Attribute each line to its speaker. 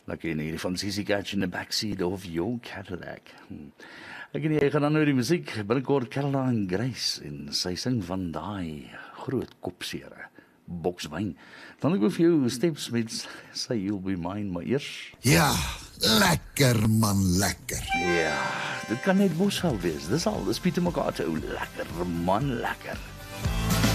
Speaker 1: Lekker in hierdie van Sissy Catch in the backseat of your Cadillac. Ek en jy gaan dan nou die musiek, binnekort Caroline Grace, en sy sing van daai groot kopsere, bokswyn. Dan ek ook vir jou Steps met Say You'll Be Mine, maar eers...
Speaker 2: Ja, lekker man, lekker.
Speaker 1: Ja, dit kan net Bosveld wees, dis al, dis Pieter Makato, lekker man, lekker.